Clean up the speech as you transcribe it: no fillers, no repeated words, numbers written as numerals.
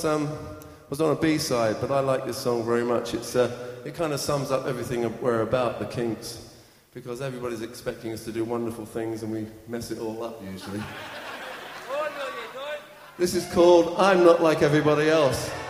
was on a B-side, but I like this song very much. It kind of sums up everything we're about, the Kinks, because everybody's expecting us to do wonderful things and we mess it all up usually. This is called I'm Not Like Everybody Else.